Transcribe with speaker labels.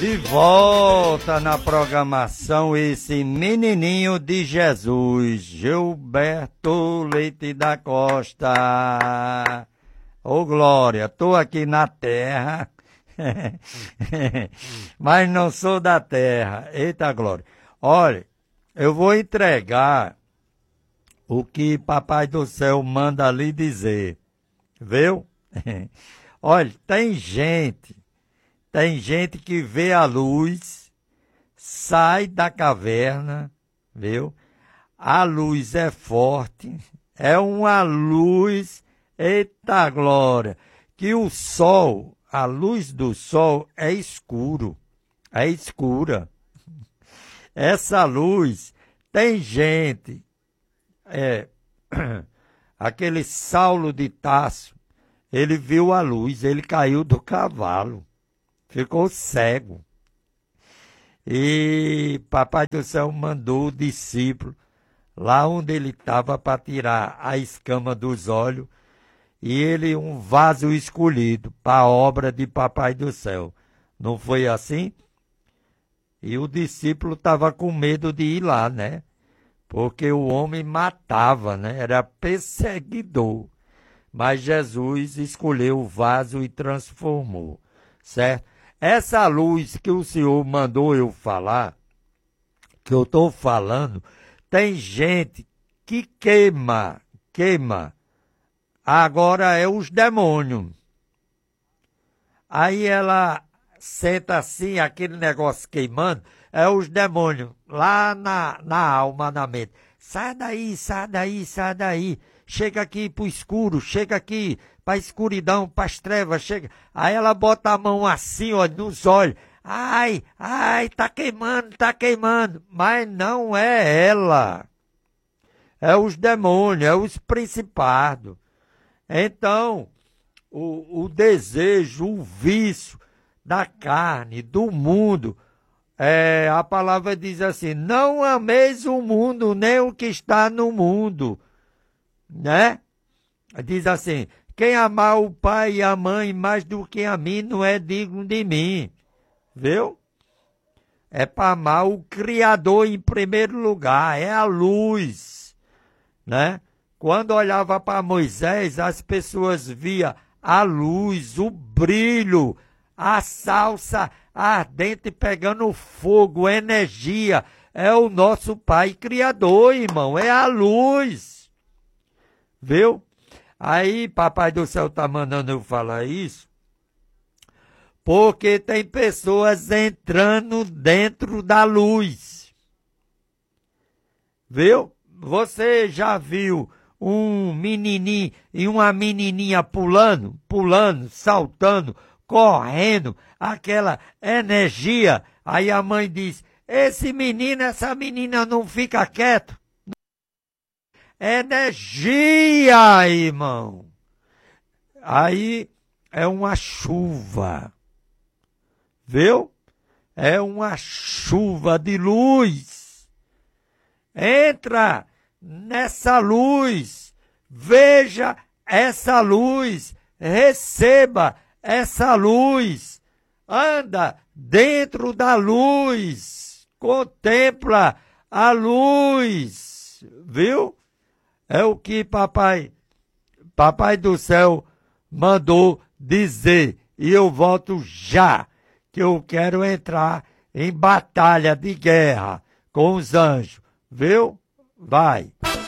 Speaker 1: De volta na programação, esse menininho de Jesus, Gilberto Leite da Costa. Ô Glória, tô aqui na terra, mas não sou da terra. Eita Glória. Olha, eu vou entregar o que Papai do Céu manda lhe dizer, viu? Olha, tem gente que vê a luz, sai da caverna, viu? A luz é forte, é uma luz, eita glória, que o sol, a luz do sol é escura. Essa luz, tem gente, aquele Saulo de Tarso, ele viu a luz, ele caiu do cavalo. Ficou cego. E Papai do Céu mandou o discípulo lá onde ele estava para tirar a escama dos olhos e ele um vaso escolhido para a obra de Papai do Céu. Não foi assim? E o discípulo estava com medo de ir lá, né? Porque o homem matava, né? Era perseguidor. Mas Jesus escolheu o vaso e transformou, certo? Essa luz que o Senhor mandou eu falar, que eu estou falando, tem gente que queima. Agora é os demônios. Aí ela senta assim, aquele negócio queimando, é os demônios, lá na alma, na mente. Sai daí, sai daí, sai daí. Chega aqui pro escuro, chega aqui pra escuridão, pras trevas, chega. Aí ela bota a mão assim, ó, nos olhos. Ai, tá queimando. Mas não é ela. É os demônios, é os principados. Então, o desejo, o vício da carne, do mundo, a palavra diz assim, não ameis o mundo, nem o que está no mundo. Né? Diz assim, quem amar o pai e a mãe mais do que a mim não é digno de mim, viu? É para amar o Criador em primeiro lugar, é a luz, né? Quando olhava para Moisés, as pessoas via a luz, o brilho, a salsa ardente pegando fogo, energia, é o nosso Pai Criador, irmão, é a luz. Viu? Aí, Papai do Céu está mandando eu falar isso, porque tem pessoas entrando dentro da luz. Viu? Você já viu um menininho e uma menininha pulando, saltando, correndo, aquela energia? Aí a mãe diz, essa menina não fica quieto. Energia, irmão. Aí é uma chuva, viu? É uma chuva de luz. Entra nessa luz, veja essa luz, receba essa luz, anda dentro da luz, contempla a luz, viu? É o que Papai do Céu mandou dizer. E eu volto já, que eu quero entrar em batalha de guerra com os anjos. Viu? Vai.